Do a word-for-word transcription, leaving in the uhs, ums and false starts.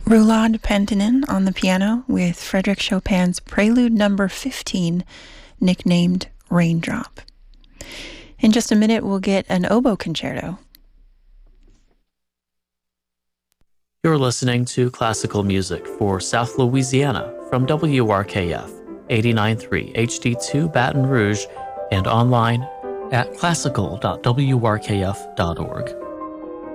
Roulade Pentinen on the piano with Frédéric Chopin's Prelude Number fifteen, nicknamed Raindrop. In just a minute, we'll get an oboe concerto. You're listening to classical music for South Louisiana from W R K F eighty-nine point three H D two Baton Rouge and online at classical dot w r k f dot org.